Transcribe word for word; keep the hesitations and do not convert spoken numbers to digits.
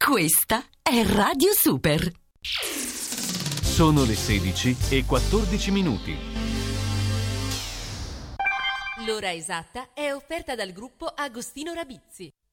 Questa è Radio Super. Sono le sedici e quattordici minuti. L'ora esatta è offerta dal gruppo Agostino Rabizzi.